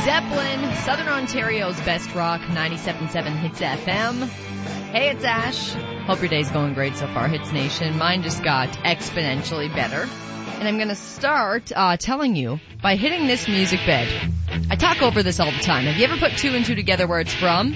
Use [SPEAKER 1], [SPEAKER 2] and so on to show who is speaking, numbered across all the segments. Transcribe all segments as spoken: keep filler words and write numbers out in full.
[SPEAKER 1] Zeppelin, Southern Ontario's best rock, ninety-seven point seven Hits F M. Hey, it's Ash. Hope your day's going great so far, Hits Nation. Mine just got exponentially better. And I'm going to start uh, telling you by hitting this music bed. I talk over this all the time. Have you ever put two and two together where it's from?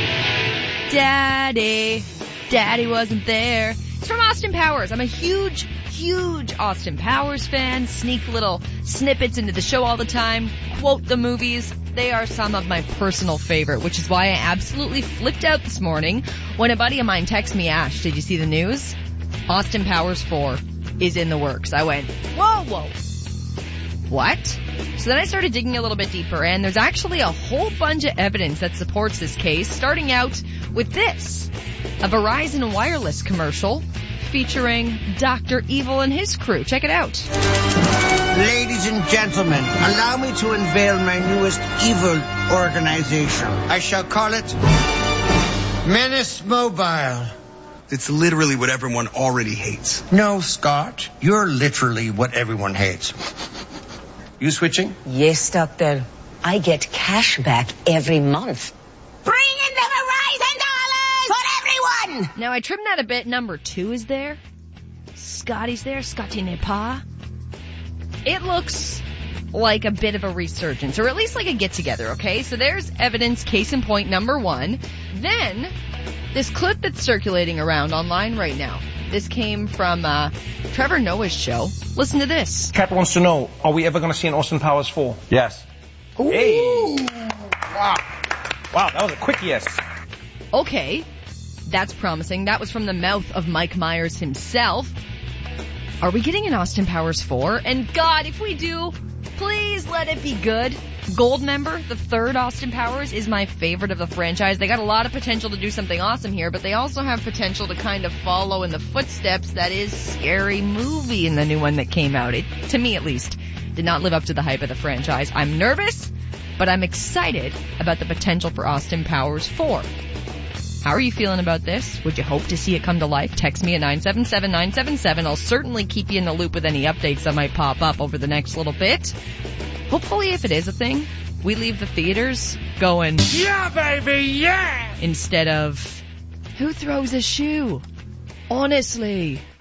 [SPEAKER 1] Daddy, Daddy wasn't there. It's from Austin Powers. I'm a huge, huge Austin Powers fan. Sneak little snippets into the show all the time. Quote the movies. They are some of my personal favorite, which is why I absolutely flipped out this morning when a buddy of mine texted me, Ash, did you see the news? Austin Powers four is in the works. I went, whoa, whoa. What? So then I started digging a little bit deeper, and there's actually a whole bunch of evidence that supports this case, starting out with this. A Verizon wireless commercial featuring Doctor Evil and his crew. Check it out.
[SPEAKER 2] Ladies and gentlemen, allow me to unveil my newest evil organization. I shall call it Menace Mobile.
[SPEAKER 3] It's literally what everyone already hates.
[SPEAKER 2] No, Scott, you're literally what everyone hates. You switching?
[SPEAKER 4] Yes, Doctor. I get cash back every month.
[SPEAKER 5] Bring in the Verizon dollars for everyone!
[SPEAKER 1] Now, I trimmed that a bit. Number two is there. Scotty's there. Scotty Nepa. It looks like a bit of a resurgence, or at least like a get-together, okay? So there's evidence, case in point number one. Then, this clip that's circulating around online right now. This came from uh, Trevor Noah's show. Listen to this.
[SPEAKER 6] Kat wants to know, are we ever going to see an Austin Powers four?
[SPEAKER 7] Yes.
[SPEAKER 6] Ooh. Hey. Wow. Wow, that was a quick yes.
[SPEAKER 1] Okay, that's promising. That was from the mouth of Mike Myers himself. Are we getting an Austin Powers four? And God, if we do, please let it be good. Goldmember, the third Austin Powers, is my favorite of the franchise. They got a lot of potential to do something awesome here, but they also have potential to kind of follow in the footsteps that is Scary Movie in the new one that came out. It, to me at least, did not live up to the hype of the franchise. I'm nervous, but I'm excited about the potential for Austin Powers four. How are you feeling about this? Would you hope to see it come to life? Text me at nine seven seven nine seven seven. I'll certainly keep you in the loop with any updates that might pop up over the next little bit. Hopefully, if it is a thing, we leave the theaters going,
[SPEAKER 2] Yeah, baby, yeah!
[SPEAKER 1] Instead of, who throws a shoe? Honestly.